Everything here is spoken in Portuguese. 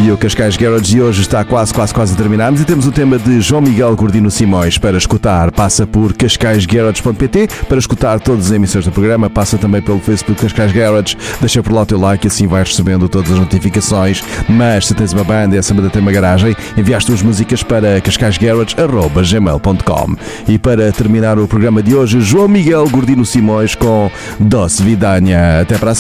E o Cascais Garage de hoje está quase a terminarmos e temos o tema de João Miguel Gordino Simões para escutar. Passa por cascaisgarage.pt. Para escutar todas as emissões do programa, passa também pelo Facebook Cascais Garage. Deixa por lá o teu like e assim vais recebendo todas as notificações. Mas se tens uma banda e essa banda tem uma garagem, envia as tuas músicas para cascaisgarage.gmail.com. E para terminar o programa de hoje, João Miguel Gordino Simões com Doce Vidania. Até para a semana.